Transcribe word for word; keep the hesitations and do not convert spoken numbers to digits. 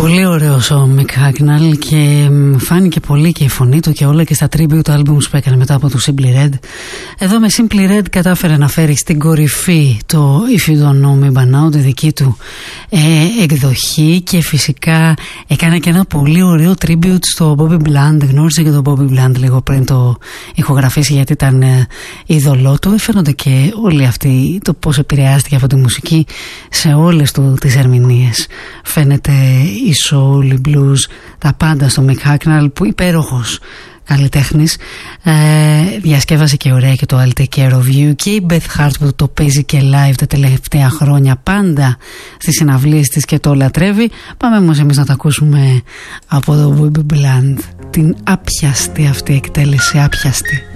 Πολύ ωραίος ο Μικ Χάκναλ και φάνηκε πολύ και η φωνή του και όλα και στα tribute albums που έκανε μετά από το Simply Red. Εδώ με Simply Red κατάφερε να φέρει στην κορυφή το If You Don't Know Me By Now, τη δική του ε, εκδοχή, και φυσικά έκανε και ένα πολύ ωραίο tribute στο Bobby Bland. Γνώρισε και τον Bobby Bland λίγο πριν το ηχογραφήσει, γιατί ήταν ε, είδωλό του. Φαίνονται και όλοι αυτοί το πώς επηρεάστηκε από τη μουσική σε όλες του τις ερμηνείες. Φαίνεται η soul, η blues, τα πάντα στο Μικ Χάκναλ, που υπέροχος καλλιτέχνης. Ε, διασκεύασε και ωραία και το I'll Take Care of You, και η Beth Hart που το παίζει και live τα τελευταία χρόνια πάντα στις συναυλίες της και το λατρεύει. Πάμε όμως εμείς να τα ακούσουμε από το Bobby Bland, την άπιαστη αυτή εκτέλεση, άπιαστη.